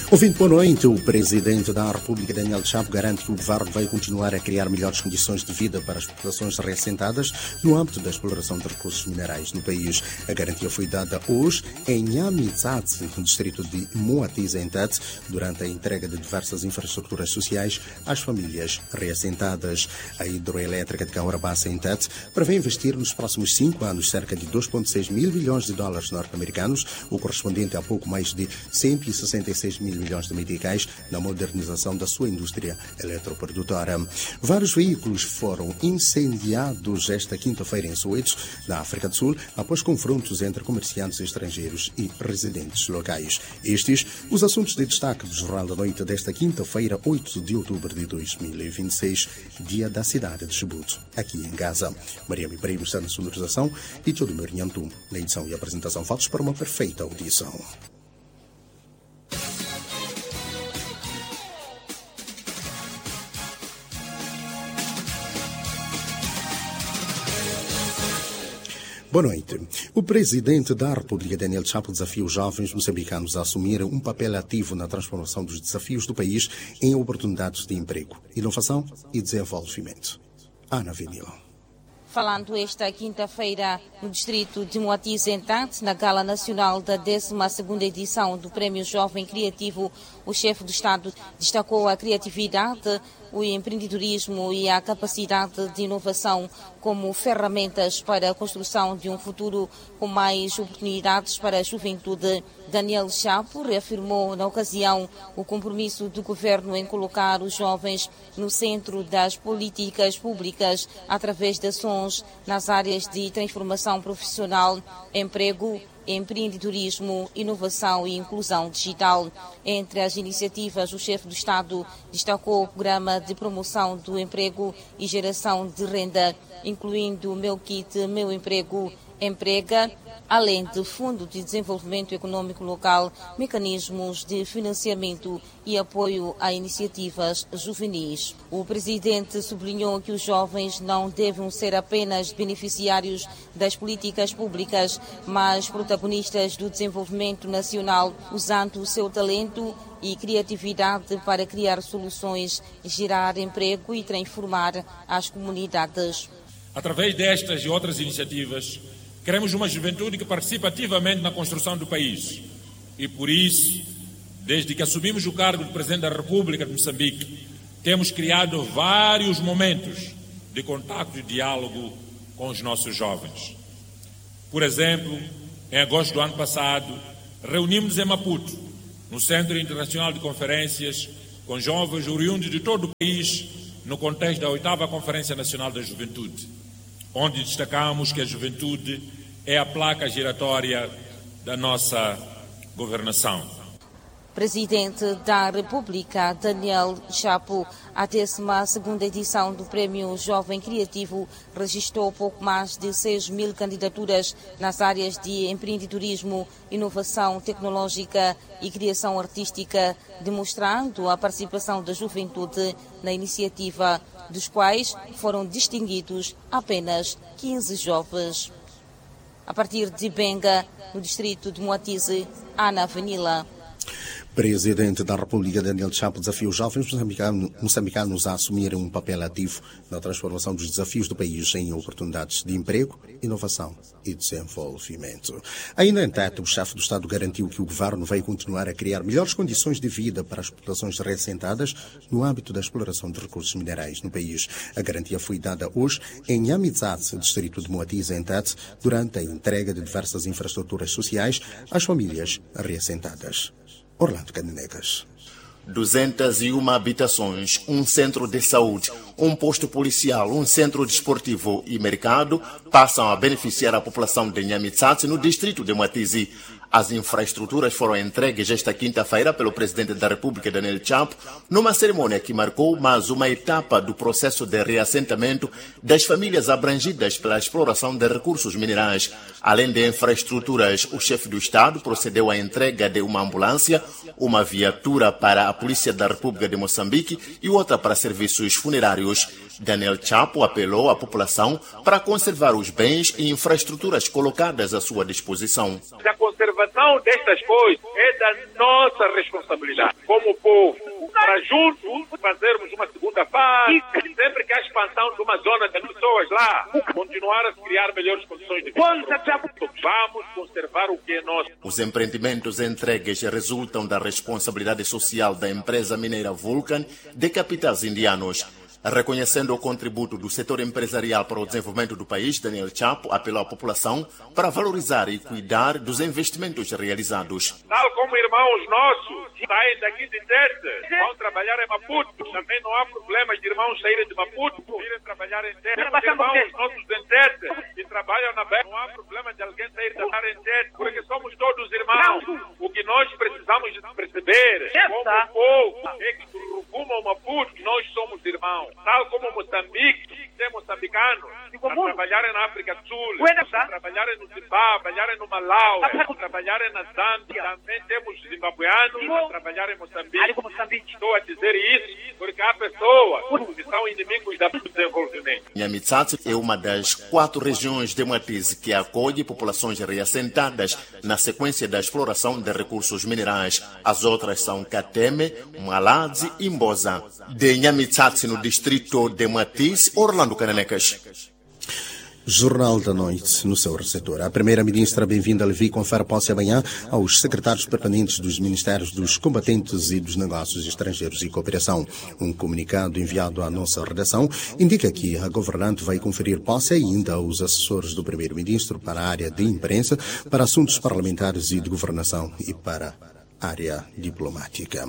Ouvinte, boa noite. O Presidente da República, Daniel Chapo, garante que o governo vai continuar a criar melhores condições de vida para as populações reassentadas no âmbito da exploração de recursos minerais no país. A garantia foi dada hoje em Nyamitsatse, no distrito de Moatize, em Tete, durante a entrega de diversas infraestruturas sociais às famílias reassentadas. A hidroelétrica de Caurabassa, em Tete, prevê investir nos próximos 5 anos cerca de 2,6 mil milhões de dólares norte-americanos, o correspondente a pouco mais de 166 mil milhões de meticais na modernização da sua indústria eletroprodutora. Vários veículos foram incendiados esta quinta-feira em Soweto, na África do Sul, após confrontos entre comerciantes estrangeiros e residentes locais. Estes, os assuntos de destaque do Jornal da Noite desta quinta-feira, 8 de outubro de 2026, dia da cidade de Djibouti, aqui em Gaza. Maria Mipreiro está na sonorização e Teodomir Nhantum na edição e apresentação. Fatos para uma perfeita audição. Boa noite. O Presidente da República, Daniel Chapo, desafia os jovens moçambicanos a assumir um papel ativo na transformação dos desafios do país em oportunidades de emprego, inovação e desenvolvimento. Ana Vinila. Falando esta quinta-feira no distrito de Moatize, em Tete, na Gala Nacional da 12ª edição do Prémio Jovem Criativo, o chefe do Estado destacou a criatividade, o empreendedorismo e a capacidade de inovação como ferramentas para a construção de um futuro com mais oportunidades para a juventude. Daniel Chapo reafirmou na ocasião o compromisso do governo em colocar os jovens no centro das políticas públicas através de ações nas áreas de transformação profissional, emprego, empreendedorismo, inovação e inclusão digital. Entre as iniciativas, o chefe do Estado destacou o programa de promoção do emprego e geração de renda, incluindo o Meu Kit, Meu Emprego, Emprega, além do Fundo de Desenvolvimento Econômico Local, mecanismos de financiamento e apoio a iniciativas juvenis. O presidente sublinhou que os jovens não devem ser apenas beneficiários das políticas públicas, mas protagonistas do desenvolvimento nacional, usando o seu talento e criatividade para criar soluções, gerar emprego e transformar as comunidades. Através destas e outras iniciativas, queremos uma juventude que participe ativamente na construção do país. E por isso, desde que assumimos o cargo de Presidente da República de Moçambique, temos criado vários momentos de contato e diálogo com os nossos jovens. Por exemplo, em agosto do ano passado, reunimos-nos em Maputo, no Centro Internacional de Conferências, com jovens oriundos de todo o país, no contexto da 8ª Conferência Nacional da Juventude, onde destacamos que a juventude é a placa giratória da nossa governação. Presidente da República, Daniel Chapo, a 12ª edição do Prémio Jovem Criativo registrou pouco mais de 6 mil candidaturas nas áreas de empreendedorismo, inovação tecnológica e criação artística, demonstrando a participação da juventude na iniciativa, dos quais foram distinguidos apenas 15 jovens. A partir de Benga, no distrito de Moatize, Ana Vanila. Presidente da República, Daniel Chapo, desafia os jovens moçambicanos a assumirem um papel ativo na transformação dos desafios do país em oportunidades de emprego, inovação e desenvolvimento. Ainda em Tete, o chefe do Estado garantiu que o governo vai continuar a criar melhores condições de vida para as populações reassentadas no âmbito da exploração de recursos minerais no país. A garantia foi dada hoje em Nyamitsatse, distrito de Moatize, em Tete, durante a entrega de diversas infraestruturas sociais às famílias reassentadas. Orlando Caninegas. 201 habitações, um centro de saúde, um posto policial, um centro desportivo e mercado passam a beneficiar a população de Nyamitsatse no distrito de Moatize. As infraestruturas foram entregues esta quinta-feira pelo Presidente da República, Daniel Chapo, numa cerimônia que marcou mais uma etapa do processo de reassentamento das famílias abrangidas pela exploração de recursos minerais. Além de infraestruturas, o chefe do Estado procedeu à entrega de uma ambulância, uma viatura para a Polícia da República de Moçambique e outra para serviços funerários. Daniel Chapo apelou à população para conservar os bens e infraestruturas colocadas à sua disposição. A conservação destas coisas é da nossa responsabilidade como povo, para juntos fazermos uma segunda fase, sempre que há expansão de uma zona de pessoas lá, continuar a criar melhores condições de vida. Vamos conservar o que é nosso. Os empreendimentos entregues resultam da responsabilidade social da empresa mineira Vulcan de capitais indianos. Reconhecendo o contributo do setor empresarial para o desenvolvimento do país, Daniel Chapo apelou à população para valorizar e cuidar dos investimentos realizados. Tal como irmãos nossos saem daqui de Tete, vão trabalhar em Maputo. Também não há problema de irmãos saírem de Maputo, irem trabalhar em Tete. Irmãos nossos em Tete, que trabalham na BEC, não há problema de alguém sair de trabalhar em Tete, porque somos todos irmãos. O que nós precisamos de perceber, como povo, é que do rumo ao Maputo, nós somos irmãos. Tal como Moçambique, tem moçambicanos a trabalharem na África do Sul, a trabalharem no Zimbábue, a trabalharem no Malau, a trabalharem na Zâmbia. Também temos zimbabueanos a trabalhar em Moçambique. Estou a dizer isso porque há pessoas que são inimigos do desenvolvimento. Nhamitsatse é uma das 4 regiões de Mwatize que acolhe populações reassentadas na sequência da exploração de recursos minerais. As outras são Kateme, Mwaladzi e Mboza. De Nhamitsatse, no distrito de Mwatize, Orlando Cananecas. Jornal da Noite, no seu receptor. A primeira-ministra, bem-vinda a Levi, confere posse amanhã aos secretários permanentes dos Ministérios dos Combatentes e dos Negócios Estrangeiros e Cooperação. Um comunicado enviado à nossa redação indica que a governante vai conferir posse ainda aos assessores do primeiro-ministro para a área de imprensa, para assuntos parlamentares e de governação e para a área diplomática.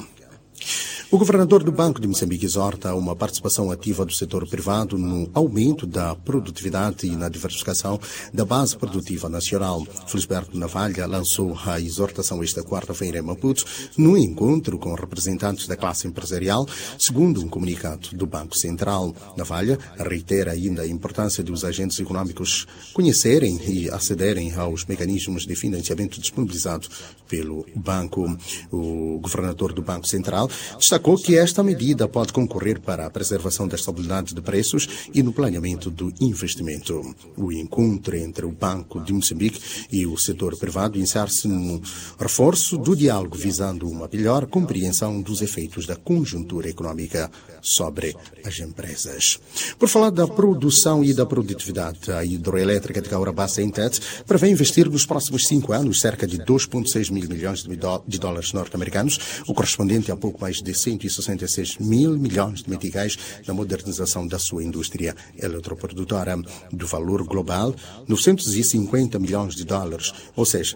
O governador do Banco de Moçambique exorta uma participação ativa do setor privado no aumento da produtividade e na diversificação da base produtiva nacional. Felisberto Navalha lançou a exortação esta quarta-feira em Maputo, no encontro com representantes da classe empresarial, segundo um comunicado do Banco Central. Navalha reitera ainda a importância de os agentes econômicos conhecerem e acederem aos mecanismos de financiamento disponibilizados pelo banco. O governador do Banco Central destacou que esta medida pode concorrer para a preservação da estabilidade de preços e no planeamento do investimento. O encontro entre o Banco de Moçambique e o setor privado insere-se no reforço do diálogo visando uma melhor compreensão dos efeitos da conjuntura econômica sobre as empresas. Por falar da produção e da produtividade, a hidroelétrica de Caurabassa em Tete prevê investir nos próximos 5 anos cerca de 2,6 mil milhões de dólares norte-americanos, o correspondente a pouco mais de 166 mil milhões de meticais na modernização da sua indústria eletroprodutora. Do valor global, 950 milhões de dólares, ou seja,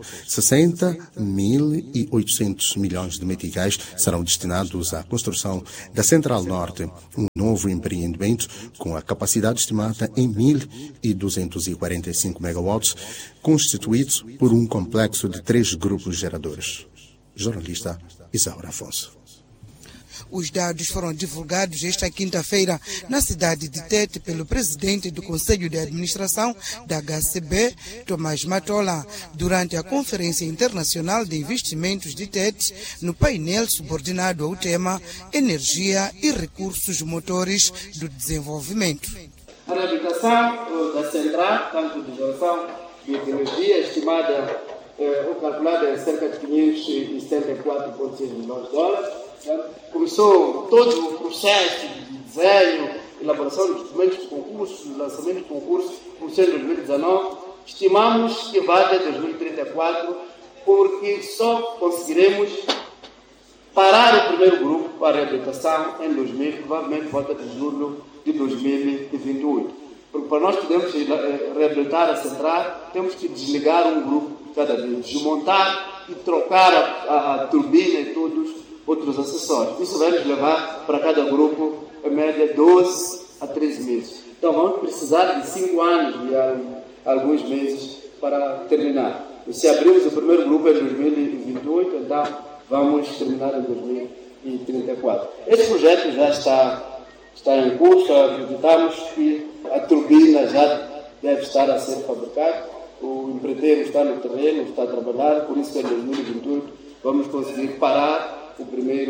60.800 milhões de meticais serão destinados à construção da Central Norte, um novo empreendimento com a capacidade estimada em 1.245 megawatts, constituído por um complexo de 3 grupos geradores. Jornalista Isaura Afonso. Os dados foram divulgados esta quinta-feira na cidade de Tete pelo presidente do Conselho de Administração da HCB, Tomás Matola, durante a Conferência Internacional de Investimentos de Tete, no painel subordinado ao tema Energia e Recursos Motores do Desenvolvimento. A reabilitação da central, tanto de geração de energia, estimada ou calculada em cerca de 574,6 milhões de dólares, começou todo o processo de desenho, elaboração de documentos de concurso, lançamento de concurso, começou em 2019. Estimamos que vai até 2034, porque só conseguiremos parar o primeiro grupo para a reabilitação em 2000, provavelmente volta de julho de 2028. Porque para nós podermos reabilitar a central, temos que desligar um grupo cada vez, desmontar e trocar a turbina e todos outros acessórios. Isso vai nos levar para cada grupo, em média, 12 a 13 meses. Então vamos precisar de 5 anos e alguns meses para terminar. E se abrirmos o primeiro grupo em 2028, então vamos terminar em 2034. Esse projeto já está em curso, acreditamos que a turbina já deve estar a ser fabricada. O empreiteiro está no terreno, está a trabalhar, por isso que em 2028 vamos conseguir parar o primeiro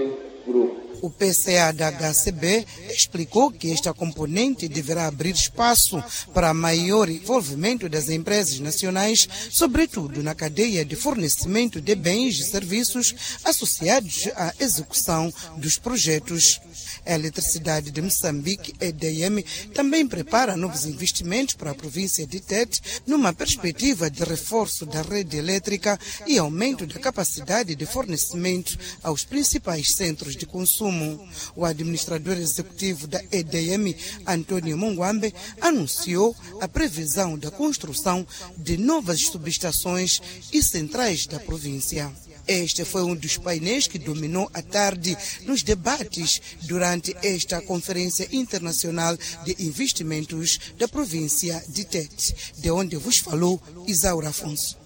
grupo. O PCA da HCB explicou que esta componente deverá abrir espaço para maior envolvimento das empresas nacionais, sobretudo na cadeia de fornecimento de bens e serviços associados à execução dos projetos. A Eletricidade de Moçambique, EDM, também prepara novos investimentos para a província de Tete, numa perspectiva de reforço da rede elétrica e aumento da capacidade de fornecimento aos principais centros de consumo. O administrador executivo da EDM, Antônio Munguambe, anunciou a previsão da construção de novas subestações e centrais da província. Este foi um dos painéis que dominou a tarde nos debates durante esta Conferência Internacional de Investimentos da província de Tete, de onde vos falou Isaura Afonso.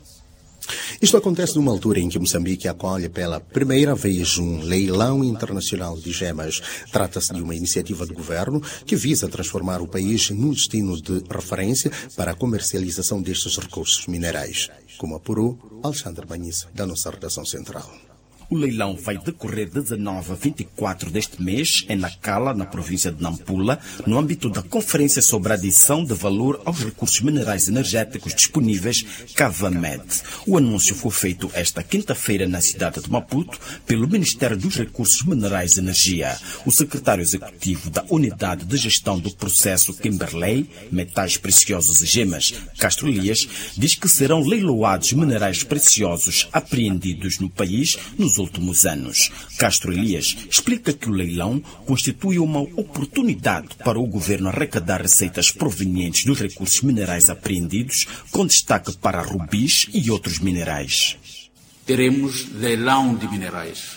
Isto acontece numa altura em que Moçambique acolhe pela primeira vez um leilão internacional de gemas. Trata-se de uma iniciativa do governo que visa transformar o país num destino de referência para a comercialização destes recursos minerais, como apurou Alexandre Banhis, da nossa redação central. O leilão vai decorrer de 19 a 24 deste mês em Nacala, na província de Nampula, no âmbito da Conferência sobre a Adição de Valor aos Recursos Minerais Energéticos Disponíveis, CAVAMED. O anúncio foi feito esta quinta-feira na cidade de Maputo pelo Ministério dos Recursos Minerais e Energia. O secretário executivo da Unidade de Gestão do Processo Kimberley, Metais Preciosos e Gemas, Castro Elias, diz que serão leiloados minerais preciosos apreendidos no país nos últimos anos. Castro Elias explica que o leilão constitui uma oportunidade para o governo arrecadar receitas provenientes dos recursos minerais apreendidos, com destaque para rubis e outros minerais. Teremos leilão de minerais,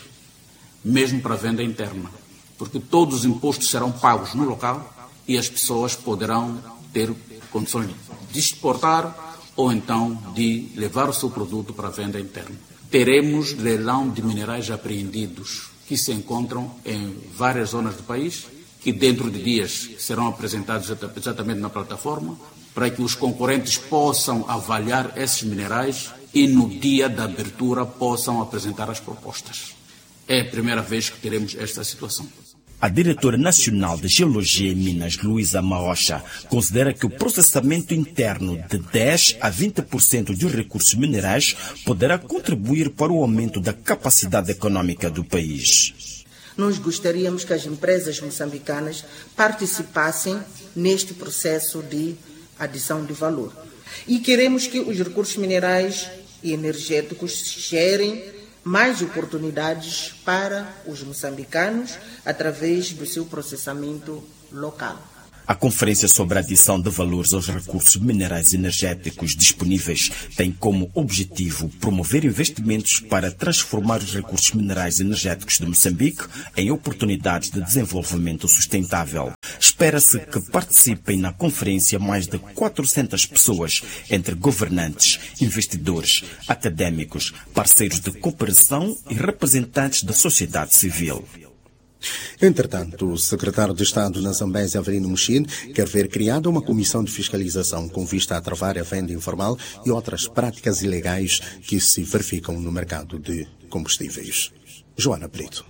mesmo para venda interna, porque todos os impostos serão pagos no local e as pessoas poderão ter condições de exportar ou então de levar o seu produto para a venda interna. Teremos leilão de minerais apreendidos que se encontram em várias zonas do país, que dentro de dias serão apresentados exatamente na plataforma, para que os concorrentes possam avaliar esses minerais e no dia da abertura possam apresentar as propostas. É a primeira vez que teremos esta situação. A diretora nacional de Geologia e Minas, Luísa Marocha, considera que o processamento interno de 10% a 20% dos recursos minerais poderá contribuir para o aumento da capacidade econômica do país. Nós gostaríamos que as empresas moçambicanas participassem neste processo de adição de valor. E queremos que os recursos minerais e energéticos gerem mais oportunidades para os moçambicanos através do seu processamento local. A Conferência sobre a Adição de Valores aos Recursos Minerais Energéticos Disponíveis tem como objetivo promover investimentos para transformar os recursos minerais energéticos de Moçambique em oportunidades de desenvolvimento sustentável. Espera-se que participem na conferência mais de 400 pessoas, entre governantes, investidores, académicos, parceiros de cooperação e representantes da sociedade civil. Entretanto, o secretário de Estado na Zambésia, Avelino Muxine, quer ver criada uma comissão de fiscalização com vista a travar a venda informal e outras práticas ilegais que se verificam no mercado de combustíveis. Joana Brito.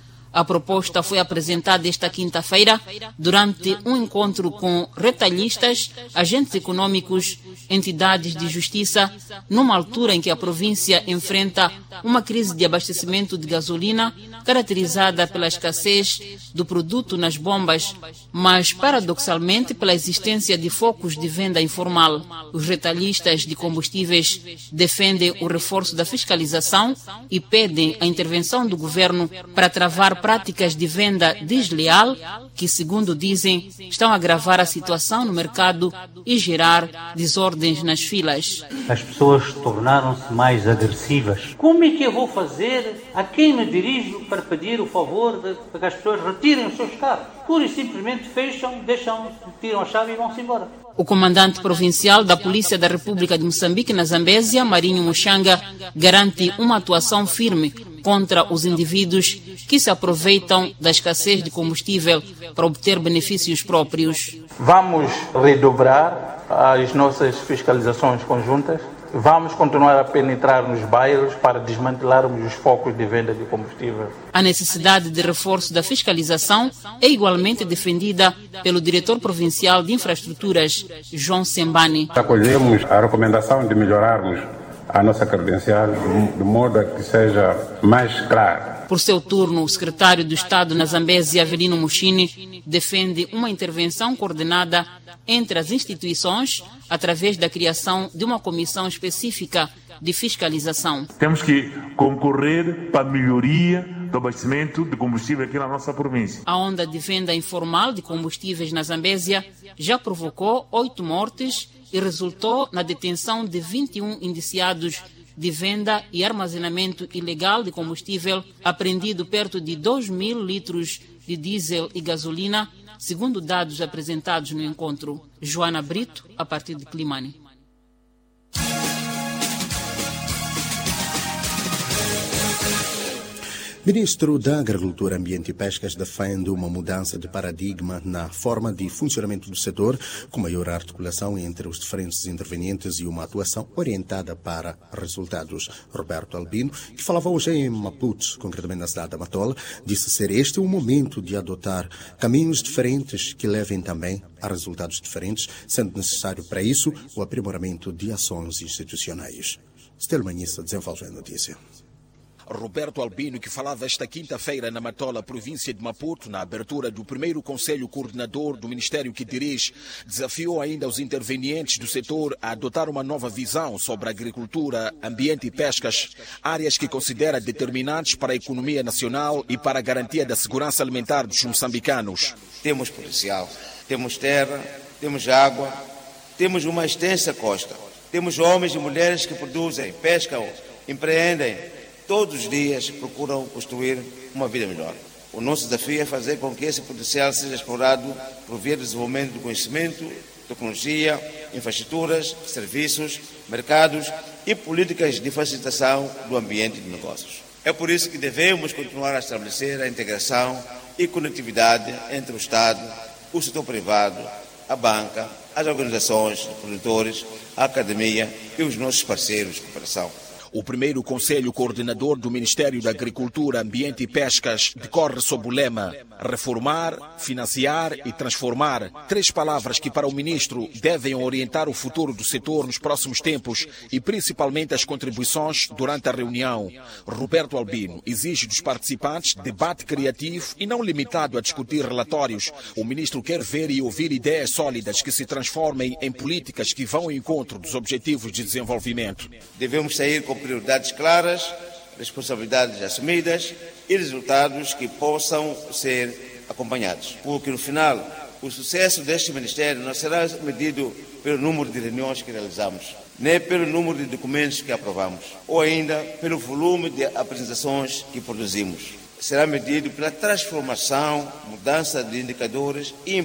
A proposta foi apresentada esta quinta-feira durante um encontro com retalhistas, agentes econômicos, entidades de justiça, numa altura em que a província enfrenta uma crise de abastecimento de gasolina caracterizada pela escassez do produto nas bombas, mas paradoxalmente pela existência de focos de venda informal. Os retalhistas de combustíveis defendem o reforço da fiscalização e pedem a intervenção do governo para travar práticas de venda desleal que, segundo dizem, estão a agravar a situação no mercado e gerar desordens nas filas. As pessoas tornaram-se mais agressivas. Como é que eu vou fazer? A quem me dirijo para pedir o favor de que as pessoas retirem os seus carros? Pura e simplesmente fecham, tiram a chave e vão-se embora. O comandante provincial da Polícia da República de Moçambique na Zambésia, Marinho Muxanga, garante uma atuação firme contra os indivíduos que se aproveitam da escassez de combustível para obter benefícios próprios. Vamos redobrar as nossas fiscalizações conjuntas Vamos continuar a penetrar nos bairros para desmantelarmos os focos de venda de combustível. A necessidade de reforço da fiscalização é igualmente defendida pelo diretor provincial de infraestruturas, João Sembani. Acolhemos a recomendação de melhorarmos a nossa credencial de modo a que seja mais claro. Por seu turno, o secretário do Estado na Zambésia, Avelino Mushini, defende uma intervenção coordenada entre as instituições através da criação de uma comissão específica de fiscalização. Temos que concorrer para a melhoria do abastecimento de combustível aqui na nossa província. A onda de venda informal de combustíveis na Zambésia já provocou 8 mortes e resultou na detenção de 21 indiciados de venda e armazenamento ilegal de combustível apreendido perto de 2.000 litros de diesel e gasolina, segundo dados apresentados no encontro. Joana Brito, a partir de Climane. Ministro da Agricultura, Ambiente e Pescas defende uma mudança de paradigma na forma de funcionamento do setor, com maior articulação entre os diferentes intervenientes e uma atuação orientada para resultados. Roberto Albino, que falava hoje em Maputo, concretamente na cidade da Matola, disse ser este o momento de adotar caminhos diferentes que levem também a resultados diferentes, sendo necessário para isso o aprimoramento de ações institucionais. Estelo Manhissa desenvolve a notícia. Roberto Albino, que falava esta quinta-feira na Matola, província de Maputo, na abertura do primeiro Conselho Coordenador do Ministério que dirige, desafiou ainda os intervenientes do setor a adotar uma nova visão sobre a agricultura, ambiente e pescas, áreas que considera determinantes para a economia nacional e para a garantia da segurança alimentar dos moçambicanos. Temos potencial, temos terra, temos água, temos uma extensa costa, temos homens e mulheres que produzem, pescam, empreendem, todos os dias procuram construir uma vida melhor. O nosso desafio é fazer com que esse potencial seja explorado por via de desenvolvimento do conhecimento, tecnologia, infraestruturas, serviços, mercados e políticas de facilitação do ambiente de negócios. É por isso que devemos continuar a estabelecer a integração e conectividade entre o Estado, o setor privado, a banca, as organizações de produtores, a academia e os nossos parceiros de cooperação. O primeiro Conselho Coordenador do Ministério da Agricultura, Ambiente e Pescas decorre sob o lema reformar, financiar e transformar. 3 palavras que para o ministro devem orientar o futuro do setor nos próximos tempos e principalmente as contribuições durante a reunião. Roberto Albino exige dos participantes debate criativo e não limitado a discutir relatórios. O ministro quer ver e ouvir ideias sólidas que se transformem em políticas que vão ao encontro dos objetivos de desenvolvimento. Devemos sair com prioridades claras, responsabilidades assumidas e resultados que possam ser acompanhados. Porque, no final, o sucesso deste Ministério não será medido pelo número de reuniões que realizamos, nem pelo número de documentos que aprovamos, ou ainda pelo volume de apresentações que produzimos. Será medido pela transformação, mudança de indicadores e